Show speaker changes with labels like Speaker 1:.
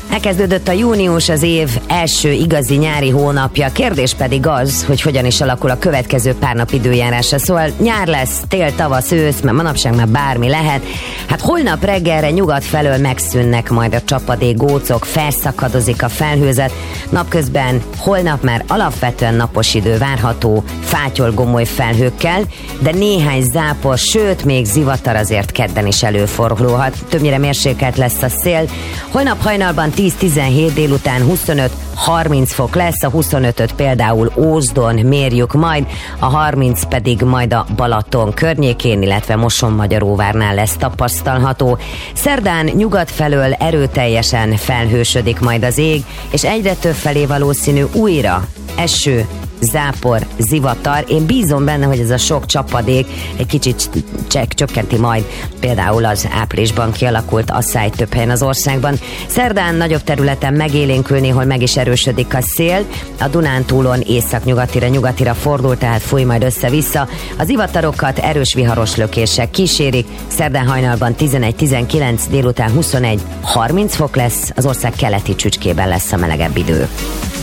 Speaker 1: Elkezdődött a június, az év első igazi nyári hónapja. Kérdés pedig az, hogy hogyan is alakul a következő pár nap időjárása. Szóval nyár lesz, tél, tavasz, ősz, mert manapság már bármi lehet. Hát holnap reggelre nyugat felől megszűnnek majd a csapadék, gócok, felszakadozik a felhőzet. Napközben holnap már alapvetően napos idő várható, fátyol-gomoly felhőkkel, de néhány zápor, sőt még zivatar azért kedden is előfordulhat. Többnyire mérsékelt lesz a szél. Holnap hajnalban 10-17, délután 25-30 fok lesz, a 25-öt például Ózdon mérjük majd, a 30 pedig majd a Balaton környékén, illetve Mosonmagyaróvárnál lesz tapasztalható. Szerdán nyugat felől erőteljesen felhősödik majd az ég, és egyre több felé valószínű újra eső, zápor, zivatar. Én bízom benne, hogy ez a sok csapadék egy kicsit csökkenti majd például az áprilisban kialakult asszály több helyen az országban. Szerdán nagyobb területen megélénkül, néhol meg is erősödik a szél. A Dunántúlon északnyugatira fordul, tehát fúj majd össze-vissza. Az zivatarokat erős viharos lökések kísérik. Szerdán hajnalban 11-19, délután 21-30 fok lesz. Az ország keleti csücskében lesz a melegebb idő.